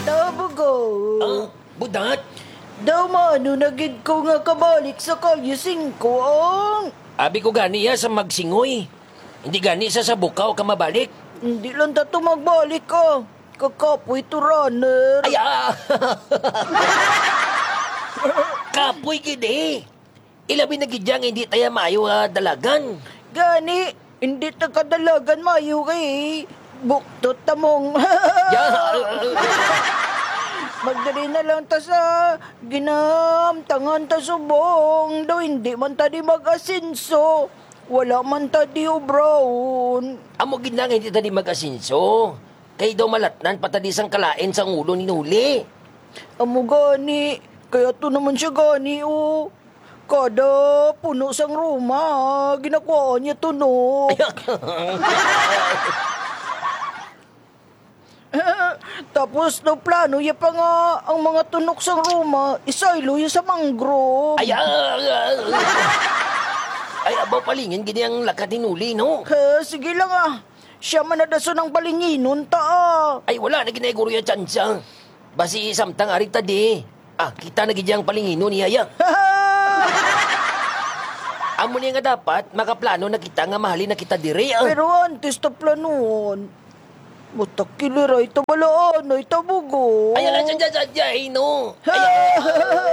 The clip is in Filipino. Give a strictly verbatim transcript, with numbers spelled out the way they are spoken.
tabugo. Ah, budat. Daw mano nagid ko nga kabalik sa kalye singko ang... Abi ko gani ya sa magsingoy. Hindi gani sa sa bukaw ka mabalik. Hindi lang tato magbalik ka. Kakapoy to runner. Ay, ah. Kapoy gidi. Ilabi na gidyang hindi tayo maayo ah, dalagan. Gani, hindi ta kadalagan mayo kay buktot tamong. Ya. Magdali na lang ta sa ginamtangan ta subong. Daw hindi man ta di mag-asinso. Wala man ta di brown. Amo gid na nga hindi tadi mag-asinso. Kay daw malatnan patadisang kalain sa ulo ni Nuli. Amo gani, kaya to naman siya gani o. Kada puno sang ruma, ginakuha niya tunog. Tapos no plano ya pa nga ang mga tunok sang ruma, isaylo ya sa mangrove. Ay, ah, ah. Ay, abaw palingin gini ang lakat ni Nuli, no? Ha, sige lang ah. Siya man nadaso ng palinginon ta ah. Ay, wala na ginaguro yung tsansya. Basi samtang arit tadi. Ah, kita na gidyang palingino ni Aya. Amo niya nga dapat, makaplano na kita nga mahalin na kita diri. Ah. Pero antes ta planuon. Butak kiliray ta balaan ay tabugo. Ay, ala, sadya, sadya, eh, no? Ay,